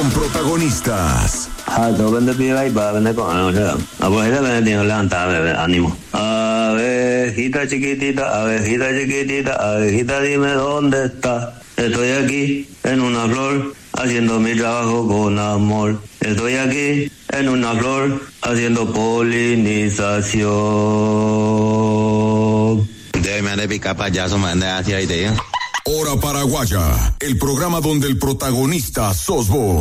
con protagonistas. Abejita chiquitita, abejita, dime dónde está. Estoy aquí en una flor, haciendo mi trabajo con amor. Estoy aquí en una flor, haciendo polinización. Hora Paraguaya, el programa donde el protagonista sos vos.